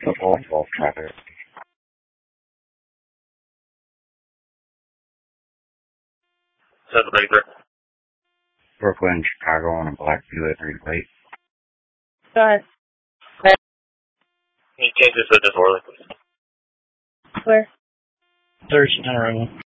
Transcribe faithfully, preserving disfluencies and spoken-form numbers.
Football, golf traffic. Seven Acre. Brooklyn, Chicago on a black Buick plate. Go ahead. Can you change this to disorderly, please? Where? Thurston Road.